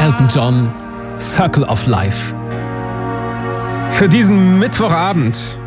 Elton John, Circle of Life. Für diesen Mittwochabend